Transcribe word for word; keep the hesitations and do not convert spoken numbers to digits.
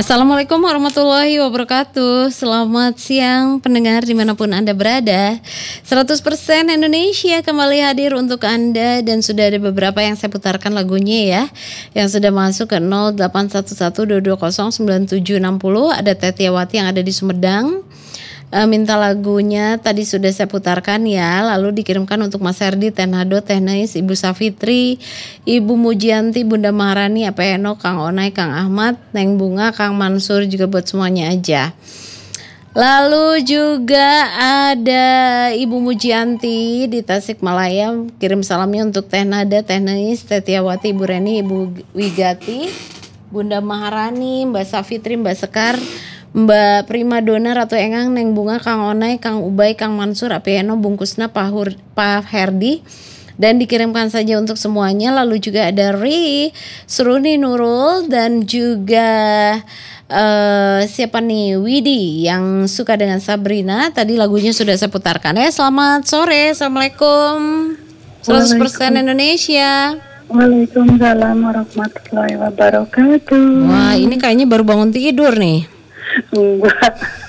Assalamualaikum warahmatullahi wabarakatuh. Selamat siang pendengar dimanapun Anda berada. seratus persen Indonesia kembali hadir untuk Anda. Dan sudah ada beberapa yang saya putarkan lagunya ya, yang sudah masuk ke nol delapan satu satu dua dua nol sembilan tujuh enam nol. Ada Tetiawati yang ada di Sumedang, Uh, minta lagunya tadi sudah saya putarkan ya. Lalu dikirimkan untuk Mas Herdi, Teh Nado, Teh Nais, Ibu Safitri, Ibu Mujianti, Bunda Maharani, Apa Eno, Kang Onai, Kang Ahmad, Neng Bunga, Kang Mansur, juga buat semuanya aja. Lalu juga ada Ibu Mujianti di Tasikmalaya, kirim salamnya untuk Teh Nada, Teh Nais, Teh Tiawati, Ibu Reni, Ibu Wigati, Bunda Maharani, Mbak Safitri, Mbak Sekar, Mbak Prima Dona, Ratu Engang, Neng Bunga, Kang Onai, Kang Ubay, Kang Mansur, Apieno, Bungkusna, Pak, Hur, Pak Herdi. Dan dikirimkan saja untuk semuanya. Lalu juga ada Ri, Suruni Nurul, dan juga uh, siapa nih, Widi yang suka dengan Sabrina. Tadi lagunya sudah saya putarkan ya. Selamat sore, Assalamualaikum. seratus persen Indonesia. Waalaikumsalam warahmatullahi wabarakatuh. Wah, ini kayaknya baru bangun tidur nih. Enggak.